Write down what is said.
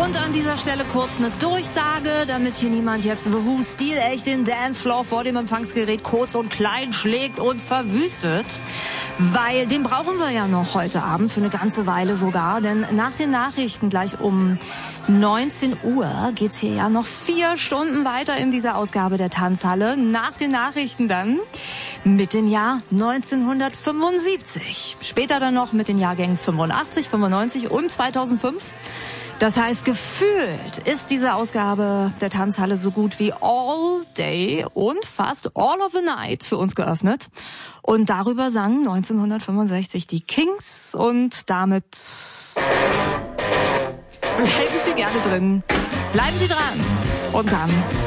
Und an dieser Stelle kurz eine Durchsage, damit hier niemand jetzt The Who stilecht den Dancefloor vor dem Empfangsgerät kurz und klein schlägt und verwüstet. Weil den brauchen wir ja noch heute Abend, für eine ganze Weile sogar. Denn nach den Nachrichten gleich um 19 Uhr geht's hier ja noch 4 Stunden weiter in dieser Ausgabe der Tanzhalle. Nach den Nachrichten dann mit dem Jahr 1975. Später dann noch mit den Jahrgängen 85, 95 und 2005. Das heißt, gefühlt ist diese Ausgabe der Tanzhalle so gut wie all day und fast all of the night für uns geöffnet. Und darüber sangen 1965 die Kings und damit bleiben Sie gerne drin. Bleiben Sie dran. Und dann